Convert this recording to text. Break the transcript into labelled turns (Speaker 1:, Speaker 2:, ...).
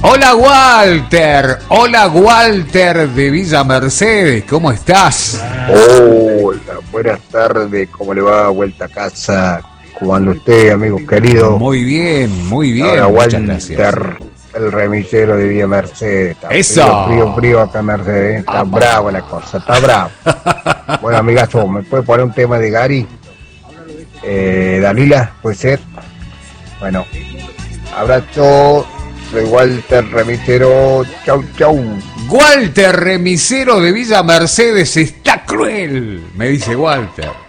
Speaker 1: Hola Walter de Villa Mercedes, ¿cómo estás?
Speaker 2: Hola, buenas tardes, ¿cómo le va? Vuelta a casa, ¿cómo anda usted, amigo querido?
Speaker 1: Muy bien,
Speaker 2: Ahora,
Speaker 1: muchas
Speaker 2: Walter,
Speaker 1: gracias.
Speaker 2: el remisero de Villa Mercedes. Está
Speaker 1: ¡Eso!
Speaker 2: frío acá en Mercedes, está
Speaker 1: Vamos.
Speaker 2: bravo la cosa, está bravo. Bueno, amigazo, ¿me puede poner un tema de Gary? Dalila, ¿puede ser? Bueno, abrazo, soy Walter Remisero, chau, chau.
Speaker 1: Walter remisero de Villa Mercedes está cruel, me dice Walter.